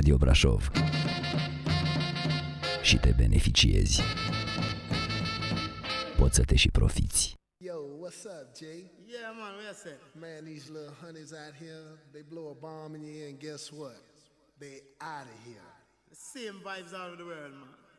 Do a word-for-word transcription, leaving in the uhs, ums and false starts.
Radio Brașov și te beneficiezi. Poți să te și profiți. Yo, what's up, Jay? Yeah, man, where's that? Man, these little honeys out here, they blow a bomb in your ear and guess what? They out of here. The same vibes all over the world, man.